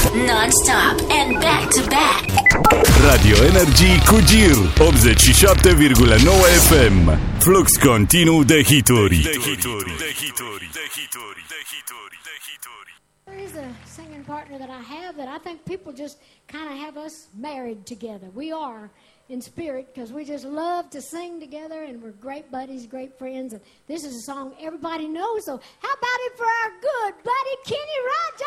Non-stop and back-to-back. Radio Energy cu Gir 87,9 FM. Flux continuu de hituri. There is a singing partner that I have that I think people just kind of have us married together. We are in spirit because we just love to sing together and we're great buddies, great friends. And this is a song everybody knows. So how about it for our good buddy Kenny Rogers?